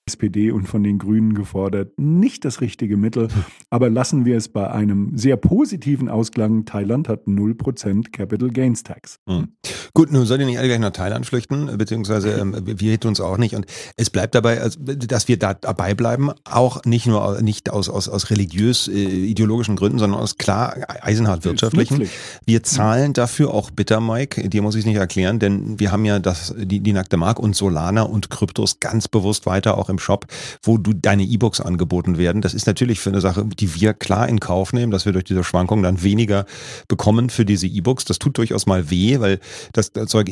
SPD und von den Grünen gefordert, nicht das richtige Mittel. Aber lassen wir es bei einem sehr positiven Ausklang. Thailand hat 0% Capital Gains Tax. Gut, nun sollen die nicht alle gleich nach Thailand flüchten, beziehungsweise wir hätten uns auch nicht. Und es bleibt dabei, dass wir da dabei bleiben, auch nicht aus religiös-ideologischen Gründen, sondern aus klar eisenhart wirtschaftlichen. Wir zahlen dafür auch bitter, Mike, dir muss ich es nicht erklären, denn wir haben ja die nackte Mark und Solana und Kryptos ganz bewusst weiter auch im Shop, wo deine E-Books angeboten werden. Das ist natürlich für eine Sache, die wir klar in Kauf nehmen, dass wir durch diese Schwankungen dann weniger bekommen für diese E-Books. Das tut durchaus mal weh, weil das Zeug